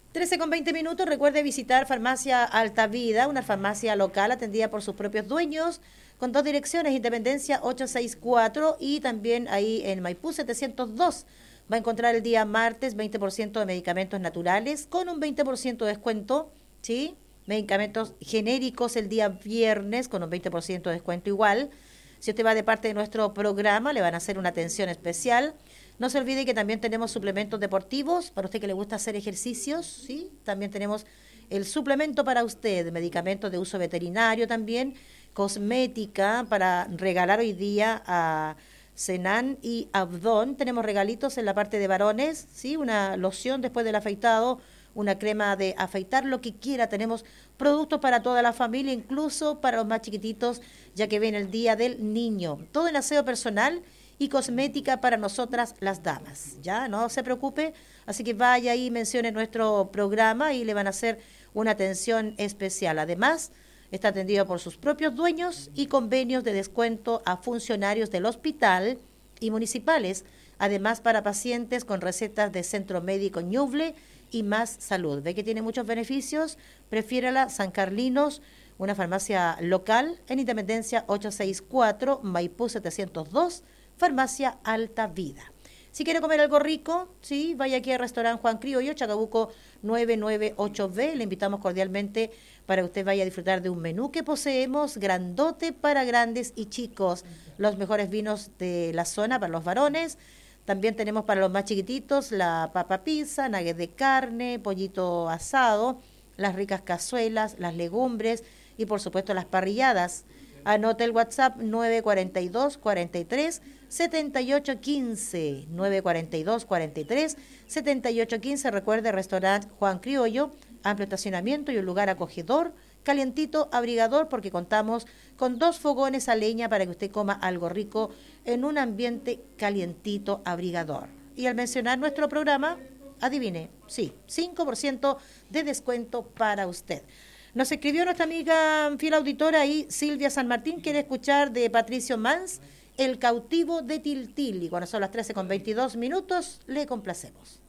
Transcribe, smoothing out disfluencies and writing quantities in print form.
13:20. Recuerde visitar Farmacia Alta Vida, una farmacia local atendida por sus propios dueños, con dos direcciones, Independencia 864 y también ahí en Maipú 702. Va a encontrar el día martes 20% de medicamentos naturales con un 20% de descuento, ¿sí? Medicamentos genéricos el día viernes con un 20% de descuento igual. Si usted va de parte de nuestro programa, le van a hacer una atención especial. No se olvide que también tenemos suplementos deportivos, para usted que le gusta hacer ejercicios, ¿sí? También tenemos el suplemento para usted, medicamentos de uso veterinario también, cosmética para regalar hoy día a Senan y Abdón. Tenemos regalitos en la parte de varones, ¿sí? Una loción después del afeitado, una crema de afeitar, lo que quiera. Tenemos productos para toda la familia, incluso para los más chiquititos, ya que viene el Día del Niño. Todo en aseo personal y cosmética para nosotras las damas. Ya, no se preocupe, así que vaya y mencione nuestro programa y le van a hacer una atención especial. Además, está atendido por sus propios dueños y convenios de descuento a funcionarios del hospital y municipales, además para pacientes con recetas de Centro Médico Ñuble y Más Salud. Ve que tiene muchos beneficios, prefiérala San Carlinos, una farmacia local en Independencia 864, Maipú 702, Farmacia Alta Vida. Si quiere comer algo rico, sí, vaya aquí al restaurante Juan Criollo, Chacabuco 998B. Le invitamos cordialmente para que usted vaya a disfrutar de un menú que poseemos, grandote para grandes y chicos. Los mejores vinos de la zona para los varones. También tenemos para los más chiquititos la papa pizza, nuggets de carne, pollito asado, las ricas cazuelas, las legumbres y por supuesto las parrilladas. Anote el WhatsApp 942 43 78 15, 942 43 78 15. Recuerde, restaurante Juan Criollo, amplio estacionamiento y un lugar acogedor, calientito, abrigador, porque contamos con 2 fogones a leña para que usted coma algo rico en un ambiente calientito, abrigador. Y al mencionar nuestro programa, adivine, sí, 5% de descuento para usted. Nos escribió nuestra amiga fiel auditora ahí, Silvia San Martín, quiere escuchar de Patricio Mans, El cautivo de Tiltil. Y cuando son las 13:22, le complacemos.